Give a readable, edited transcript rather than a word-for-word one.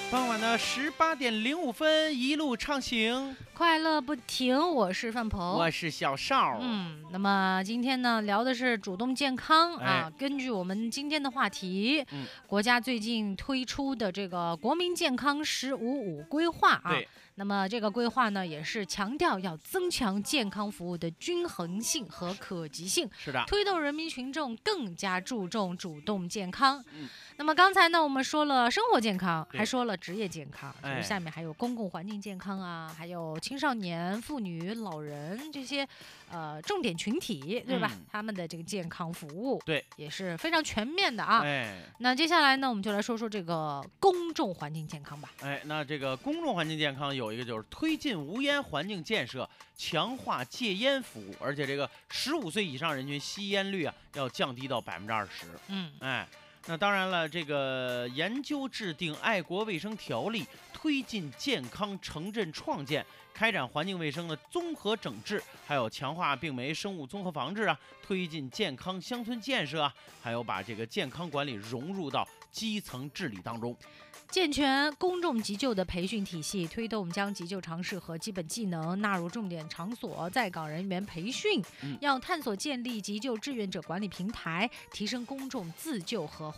傍晚的18:05，一路畅行， 快乐不停。我是范鹏， 我是小邵。 那么今天呢，聊的是主动健康啊。根据我们今天的话题，国家最近推出的这个国民健康“15+5”规划啊。 对。 那么这个规划呢，也是强调要增强健康服务的均衡性和可及性， 是的， 推动人民群众更加注重主动健康。那么刚才呢，我们说了生活健康，还说了职业健康，就是下面还有公共环境健康啊，还有青少年、妇女、老人这些重点群体，对吧？他们的这个健康服务， 对， 也是非常全面的啊。那接下来呢，我们就来说说这个公众环境健康吧。 那这个公众环境健康有一个就是推进无烟环境建设，强化戒烟服务，而且这个15岁以上人群吸烟率要降低到20%。那当然了，这个研究制定爱国卫生条例，推进健康城镇创建，开展环境卫生的综合整治，还有强化病媒生物综合防治啊，推进健康乡村建设啊，还有把这个健康管理融入到基层治理当中。 健全公众急救的培训体系，推动将急救常识和基本技能纳入重点场所在岗人员培训，要探索建立急救志愿者管理平台，提升公众自救和